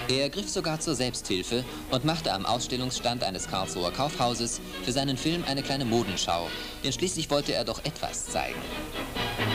Er griff sogar zur Selbsthilfe und machte am Ausstellungsstand eines Karlsruher Kaufhauses für seinen Film eine kleine Modenschau, denn schließlich wollte er doch etwas zeigen.